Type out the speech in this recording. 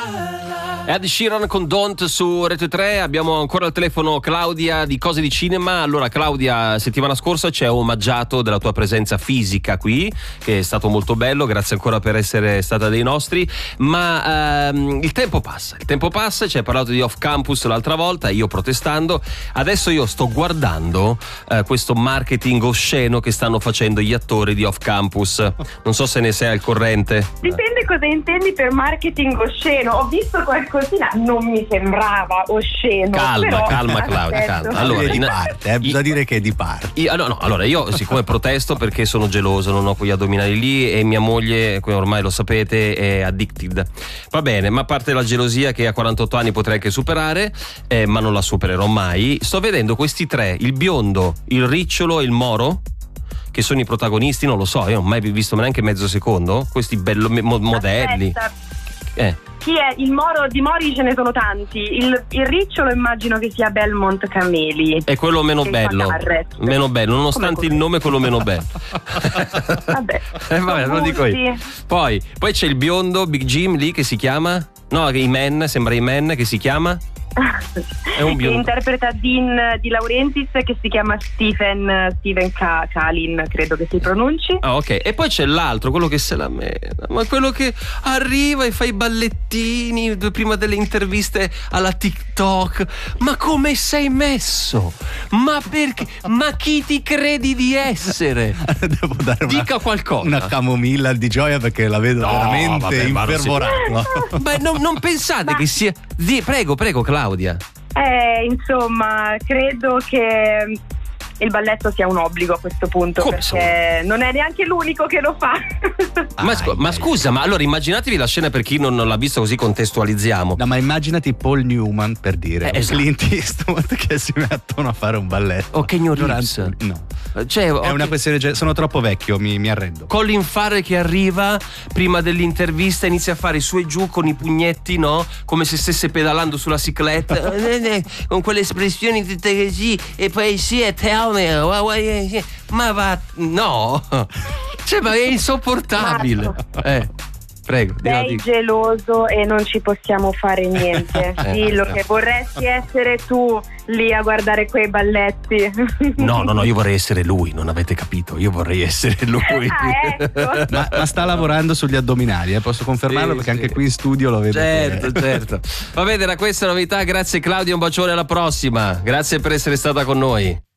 Ed Sheeran con Don't su Rete 3. Abbiamo ancora al telefono Claudia di Cose di Cinema. Allora Claudia, settimana scorsa ci hai omaggiato della tua presenza fisica qui, che è stato molto bello, grazie ancora per essere stata dei nostri. Ma il tempo passa, ci hai parlato di Off Campus l'altra volta, io protestando. Adesso io sto guardando questo marketing osceno che stanno facendo gli attori di Off Campus. Non so se ne sei al corrente. Dipende cosa intendi per marketing osceno. Ho visto qualcosina, non mi sembrava osceno. Calma Claudia, calma. Allora, di parte, bisogna dire che è di parte. Allora io siccome protesto perché sono geloso, non ho quegli addominali lì e mia moglie, ormai lo sapete, è addicted. Va bene, ma a parte la gelosia che a 48 anni potrei anche superare, ma non la supererò mai, sto vedendo questi tre, il biondo, il ricciolo e il moro, che sono i protagonisti, non lo so, io non ho mai visto neanche mezzo secondo, questi bello modelli. Chi è il moro? Di mori ce ne sono tanti. Il ricciolo immagino che sia Belmont Cameli. È quello meno bello, nonostante il nome, quello meno bello. Vabbè, lo dico io. Poi c'è il biondo Big Jim lì che si chiama, sembra Iman, che si chiama, è un biondo. Interpreta Dean Di Laurentiis, che si chiama Stephen Kalin, credo che si pronunci. Ah, ok. E poi c'è l'altro, quello che se la mena, ma quello che arriva e fa i ballettini prima delle interviste alla TikTok. Ma come sei messo? Ma perché? Ma chi ti credi di essere? Devo dare qualcosa. Una camomilla di gioia perché la vedo veramente infervorata. Beh, non pensate che sia. Prego, Claudia. Insomma, credo che il balletto sia un obbligo a questo punto. Come perché non è neanche l'unico che lo fa. Ma scusa, ma allora immaginatevi la scena, per chi non l'ha visto, così contestualizziamo. No, ma immaginati Paul Newman, per dire, Clint Eastwood che si mettono a fare un balletto. O Keanu Reeves. No, è una questione, sono troppo vecchio, mi arrendo. Colin Farrell che arriva prima dell'intervista, inizia a fare su e giù con i pugnetti, no? Come se stesse pedalando sulla cicletta con quelle espressioni tutte così, e poi ma va, no, ma è insopportabile. Prego. Sei geloso e non ci possiamo fare niente. Dillo che vorresti essere tu lì a guardare quei balletti. No, io vorrei essere lui, non avete capito? Io vorrei essere lui. Ecco. ma sta lavorando sugli addominali, posso confermarlo, perché anche qui in studio lo vedo. Certo. Va bene, era questa la novità. Grazie Claudia, un bacione, alla prossima. Grazie per essere stata con noi.